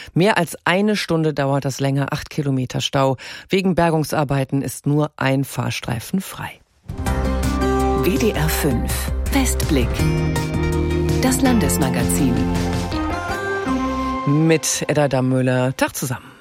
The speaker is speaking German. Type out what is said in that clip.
Mehr als eine Stunde dauert das länger, 8 Kilometer Stau. Wegen Bergungsarbeiten ist nur ein Fahrstreifen frei. WDR 5 Westblick. Das Landesmagazin. Mit Edda Dammöller. Tag zusammen.